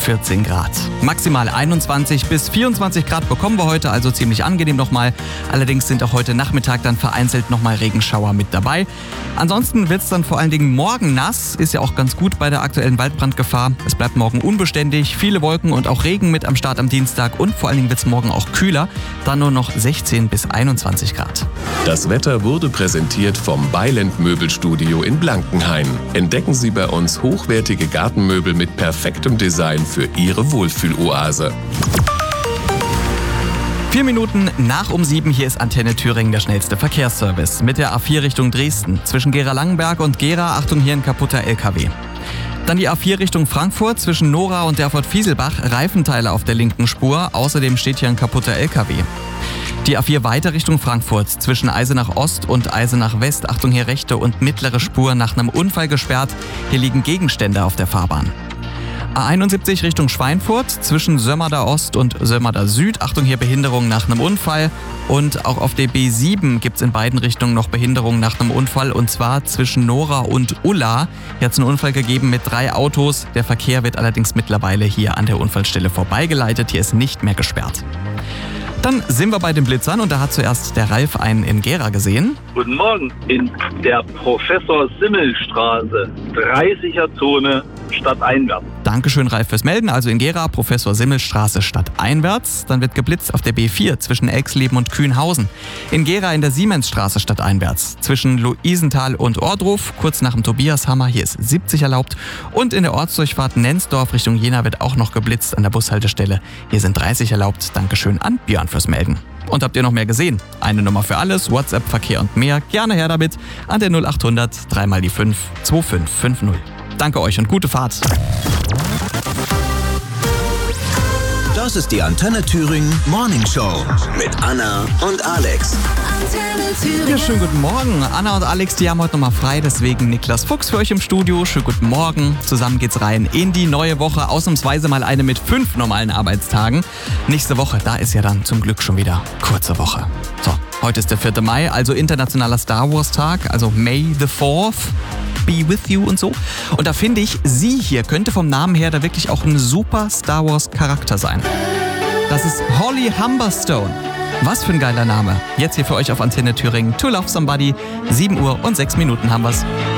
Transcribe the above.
14 Grad. Maximal 21 bis 24 Grad bekommen wir heute, also ziemlich angenehm nochmal. Allerdings sind auch heute Nachmittag dann vereinzelt nochmal Regenschauer mit dabei. Ansonsten wird es dann vor allen Dingen morgen nass, ist ja auch ganz gut bei der aktuellen Waldbrandgefahr. Es bleibt morgen unbeständig, viele Wolken und auch Regen mit am Start am Dienstag und vor allen Dingen wird es morgen auch kühler, dann nur noch 16 bis 21 Grad. Das Wetter wurde präsentiert vom Beiland Möbelstudio in Blankenhain. Entdecken Sie bei uns hochwertige Gartenmöbel mit perfektem Design für Ihre Wohlfühloase. 4 Minuten nach um 7, hier ist Antenne Thüringen, der schnellste Verkehrsservice. Mit der A4 Richtung Dresden. Zwischen Gera-Langenberg und Gera, Achtung, hier ein kaputter LKW. Dann die A4 Richtung Frankfurt, zwischen Nora und Erfurt-Fieselbach, Reifenteile auf der linken Spur. Außerdem steht hier ein kaputter LKW. Die A4 weiter Richtung Frankfurt, zwischen Eisenach Ost und Eisenach West. Achtung, hier rechte und mittlere Spur nach einem Unfall gesperrt. Hier liegen Gegenstände auf der Fahrbahn. A71 Richtung Schweinfurt, zwischen Sömmerda Ost und Sömmerda Süd. Achtung, hier Behinderung nach einem Unfall. Und auch auf der B7 gibt es in beiden Richtungen noch Behinderung nach einem Unfall. Und zwar zwischen Nora und Ulla. Hier hat es einen Unfall gegeben mit 3 Autos. Der Verkehr wird allerdings mittlerweile hier an der Unfallstelle vorbeigeleitet. Hier ist nicht mehr gesperrt. Dann sind wir bei den Blitzern und da hat zuerst der Ralf einen in Gera gesehen. Guten Morgen. In der Professor-Simmel-Straße, 30er-Zone stadteinwärts. Dankeschön, Ralf, fürs Melden. Also in Gera, Professor-Simmel-Straße stadteinwärts. Dann wird geblitzt auf der B4 zwischen Elxleben und Kühnhausen. In Gera in der Siemensstraße stadteinwärts. Zwischen Luisenthal und Ohrdruf, kurz nach dem Tobiashammer. Hier ist 70 erlaubt. Und in der Ortsdurchfahrt Nensdorf Richtung Jena wird auch noch geblitzt an der Bushaltestelle. Hier sind 30 erlaubt. Dankeschön an Björn fürs Melden. Und habt ihr noch mehr gesehen? Eine Nummer für alles, WhatsApp, Verkehr und mehr. Gerne her damit an der 0800 3 mal die 5 2550. Danke euch und gute Fahrt. Das ist die Antenne Thüringen Morning Show mit Anna und Alex. Ja, schönen guten Morgen. Anna und Alex, die haben heute nochmal frei, deswegen Niklas Fuchs für euch im Studio. Schönen guten Morgen. Zusammen geht's rein in die neue Woche. Ausnahmsweise mal eine mit 5 normalen Arbeitstagen. Nächste Woche, da ist ja dann zum Glück schon wieder kurze Woche. So, heute ist der 4. Mai, also internationaler Star Wars Tag, also May the 4th. Be with you und so. Und da finde ich, sie hier könnte vom Namen her da wirklich auch ein super Star Wars Charakter sein. Das ist Holly Humberstone. Was für ein geiler Name. Jetzt hier für euch auf Antenne Thüringen. To Love Somebody. 7 Uhr und 6 Minuten haben wir's.